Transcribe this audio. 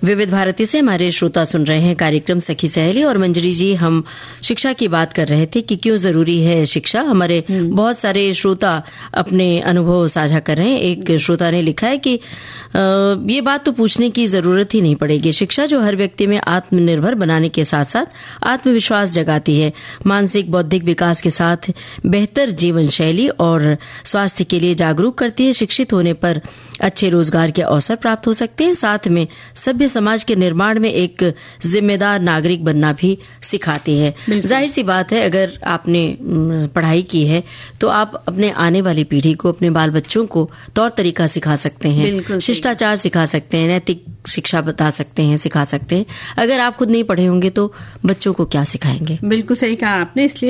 विविध भारती से हमारे श्रोता सुन रहे हैं कार्यक्रम सखी सहेली, और मंजरी जी हम शिक्षा की बात कर रहे थे कि क्यों जरूरी है शिक्षा। हमारे बहुत सारे श्रोता अपने अनुभव साझा कर रहे हैं। एक श्रोता ने लिखा है कि ये बात तो पूछने की जरूरत ही नहीं पड़ेगी, शिक्षा जो हर व्यक्ति में आत्मनिर्भर बनाने के साथ साथ आत्मविश्वास जगाती है, मानसिक बौद्धिक विकास के साथ बेहतर जीवन शैली और स्वास्थ्य के लिए जागरूक करती है। शिक्षित होने पर अच्छे रोजगार के अवसर प्राप्त हो सकते हैं, साथ में सभ्य समाज के निर्माण में एक जिम्मेदार नागरिक बनना भी सिखाती है। जाहिर सी बात है, अगर आपने पढ़ाई की है तो आप अपने आने वाली पीढ़ी को, अपने बाल बच्चों को तौर तरीका सिखा सकते हैं, शिष्टाचार सिखा सकते हैं, नैतिक शिक्षा बता सकते हैं, सिखा सकते हैं। अगर आप खुद नहीं पढ़े होंगे तो बच्चों को क्या सिखाएंगे? बिल्कुल सही कहा आपने। इसलिए